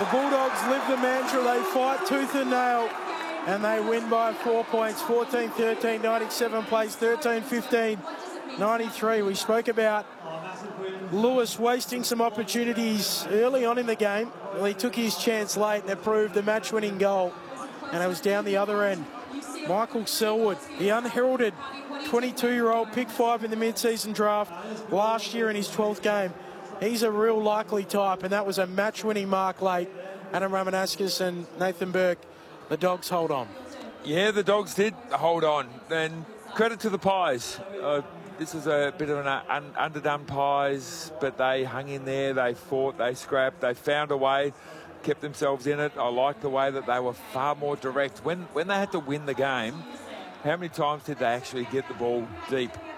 The Bulldogs live the mantra. They fight tooth and nail, and they win by 4 points. 14-13, 97 plays, 13-15, 93. We spoke about Lewis wasting some opportunities early on in the game. Well, he took his chance late, and it proved the match-winning goal, and it was down the other end. Michael Selwood, the unheralded 22-year-old, picked 5 in the mid-season draft last year in his 12th game. He's a real likely type, and that was a match-winning mark late. Adam Ramanauskas and Nathan Burke, the Dogs hold on. Yeah, the Dogs did hold on, and credit to the Pies. This was a bit of an underdone Pies, but they hung in there, they fought, they scrapped, they found a way, kept themselves in it. I like the way that they were far more direct. When they had to win the game, how many times did they actually get the ball deep